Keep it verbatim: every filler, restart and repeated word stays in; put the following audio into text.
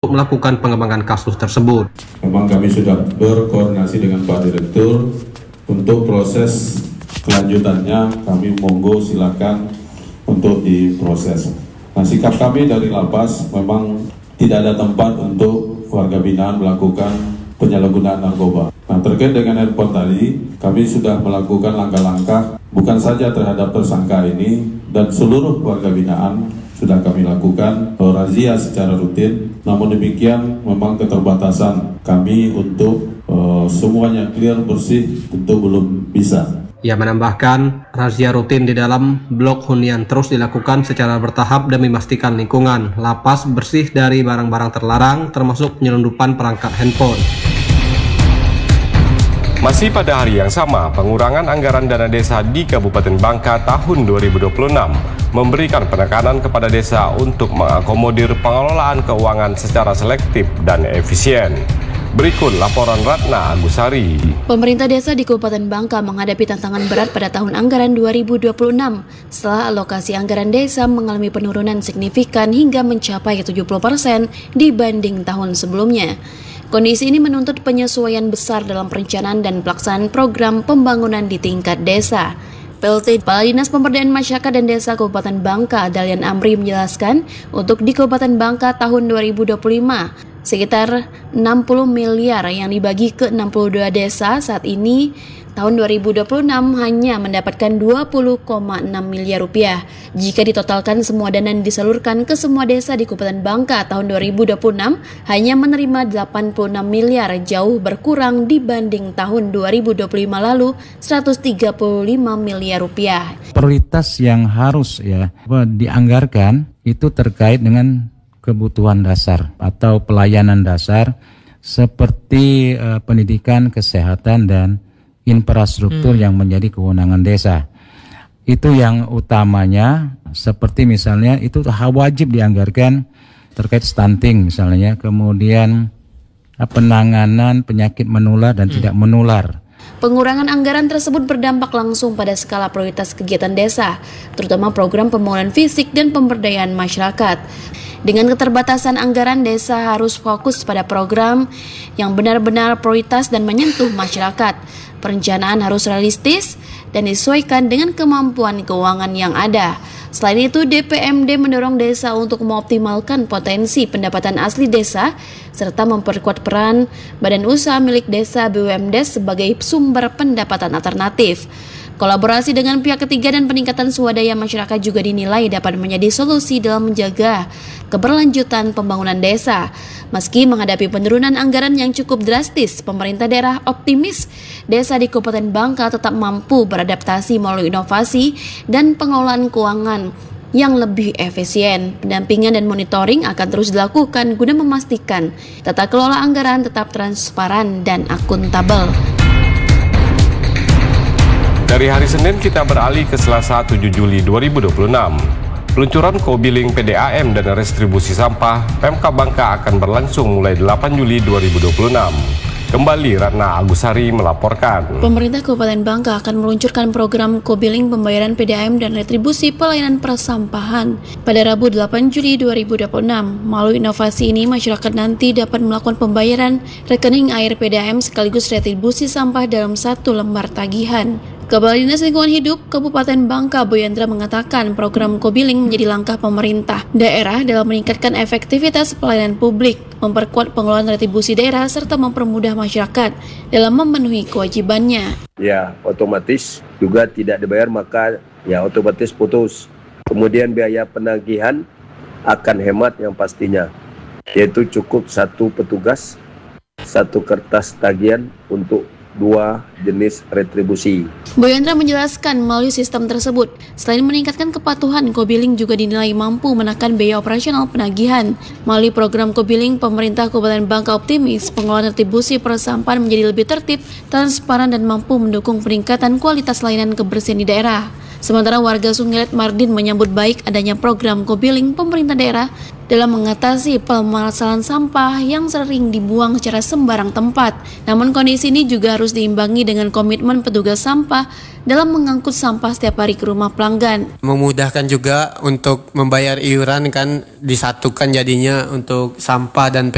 untuk melakukan pengembangan kasus tersebut. Memang kami sudah berkoordinasi dengan Pak Direktur untuk proses kelanjutannya, kami monggo silakan untuk diproses. Nah, sikap kami dari Lapas memang tidak ada tempat untuk warga binaan melakukan penyalahgunaan narkoba. Nah, terkait dengan handphone tadi, kami sudah melakukan langkah-langkah bukan saja terhadap tersangka ini dan seluruh warga binaan sudah kami lakukan razia secara rutin. Namun demikian memang keterbatasan kami untuk uh, semuanya clear bersih tentu belum bisa. Ia menambahkan, razia rutin di dalam blok hunian terus dilakukan secara bertahap demi memastikan lingkungan lapas bersih dari barang-barang terlarang termasuk penyelundupan perangkat handphone. Masih pada hari yang sama, pengurangan anggaran dana desa di Kabupaten Bangka tahun dua ribu dua puluh enam memberikan penekanan kepada desa untuk mengakomodir pengelolaan keuangan secara selektif dan efisien. Berikut laporan Ratna Agusari. Pemerintah desa di Kabupaten Bangka menghadapi tantangan berat pada tahun anggaran dua ribu dua puluh enam setelah alokasi anggaran desa mengalami penurunan signifikan hingga mencapai tujuh puluh persen dibanding tahun sebelumnya. Kondisi ini menuntut penyesuaian besar dalam perencanaan dan pelaksanaan program pembangunan di tingkat desa. P L T Kepala Dinas Pemberdayaan Masyarakat dan Desa Kabupaten Bangka, Dalian Amri menjelaskan, untuk di Kabupaten Bangka tahun dua ribu dua puluh lima, sekitar enam puluh miliar yang dibagi ke enam puluh dua desa saat ini tahun dua ribu dua puluh enam hanya mendapatkan dua puluh koma enam miliar rupiah. Jika ditotalkan semua dana yang disalurkan ke semua desa di Kabupaten Bangka tahun dua ribu dua puluh enam hanya menerima delapan puluh enam miliar, jauh berkurang dibanding tahun dua ribu dua puluh lima lalu seratus tiga puluh lima miliar rupiah. Prioritas yang harus ya dianggarkan itu terkait dengan kebutuhan dasar atau pelayanan dasar seperti uh, pendidikan, kesehatan, dan infrastruktur hmm. yang menjadi kewenangan desa. Itu yang utamanya, seperti misalnya itu wajib dianggarkan terkait stunting misalnya, kemudian penanganan penyakit menular dan hmm. tidak menular. Pengurangan anggaran tersebut berdampak langsung pada skala prioritas kegiatan desa, terutama program pembangunan fisik dan pemberdayaan masyarakat. Dengan keterbatasan anggaran, desa harus fokus pada program yang benar-benar prioritas dan menyentuh masyarakat. Perencanaan harus realistis dan disesuaikan dengan kemampuan keuangan yang ada. Selain itu, D P M D mendorong desa untuk mengoptimalkan potensi pendapatan asli desa serta memperkuat peran badan usaha milik desa B U M D E S sebagai sumber pendapatan alternatif. Kolaborasi dengan pihak ketiga dan peningkatan swadaya masyarakat juga dinilai dapat menjadi solusi dalam menjaga keberlanjutan pembangunan desa. Meski menghadapi penurunan anggaran yang cukup drastis, pemerintah daerah optimis desa di Kabupaten Bangka tetap mampu beradaptasi melalui inovasi dan pengelolaan keuangan yang lebih efisien. Pendampingan dan monitoring akan terus dilakukan guna memastikan tata kelola anggaran tetap transparan dan akuntabel. Dari hari Senin kita beralih ke Selasa tujuh Juli dua ribu dua puluh enam. Peluncuran co-billing P D A M dan restribusi sampah Pemkab Bangka akan berlangsung mulai delapan Juli dua ribu dua puluh enam. Kembali Ratna Agusari melaporkan. Pemerintah Kabupaten Bangka akan meluncurkan program co-billing pembayaran P D A M dan retribusi pelayanan persampahan pada Rabu delapan Juli dua ribu dua puluh enam. Melalui inovasi ini, masyarakat nanti dapat melakukan pembayaran rekening air P D A M sekaligus retribusi sampah dalam satu lembar tagihan. Kepala Dinas Lingkungan Hidup Kabupaten Bangka, Boyendra, mengatakan program co-billing menjadi langkah pemerintah daerah dalam meningkatkan efektivitas pelayanan publik, memperkuat pengelolaan retribusi daerah, serta mempermudah masyarakat dalam memenuhi kewajibannya. Ya, otomatis juga tidak dibayar, maka ya otomatis putus. Kemudian biaya penagihan akan hemat yang pastinya, yaitu cukup satu petugas, satu kertas tagihan untuk dua jenis retribusi. Boyendra menjelaskan melalui sistem tersebut, selain meningkatkan kepatuhan, co-billing juga dinilai mampu menekan biaya operasional penagihan. Melalui program co-billing, pemerintah Kabupaten Bangka optimis pengelolaan retribusi persampahan menjadi lebih tertib, transparan, dan mampu mendukung peningkatan kualitas layanan kebersihan di daerah. Sementara warga Sungilet Mardin menyambut baik adanya program co-billing pemerintah daerah dalam mengatasi permasalahan sampah yang sering dibuang secara sembarang tempat. Namun kondisi ini juga harus diimbangi dengan komitmen petugas sampah dalam mengangkut sampah setiap hari ke rumah pelanggan. Memudahkan juga untuk membayar iuran, kan disatukan jadinya untuk sampah dan